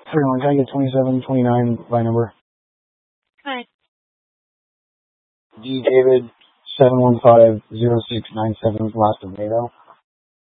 Everyone, can I get 2729 by number? Hi. D. David 7150697 last of NATO.